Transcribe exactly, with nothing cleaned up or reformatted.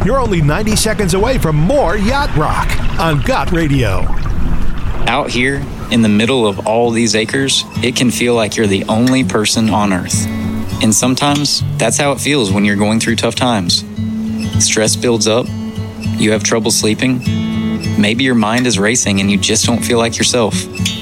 You're only ninety seconds away from more Yacht Rock on Got Radio. Out here, in the middle of all these acres, it can feel like you're the only person on Earth. And sometimes, that's how it feels when you're going through tough times. Stress builds up, you have trouble sleeping, maybe your mind is racing and you just don't feel like yourself.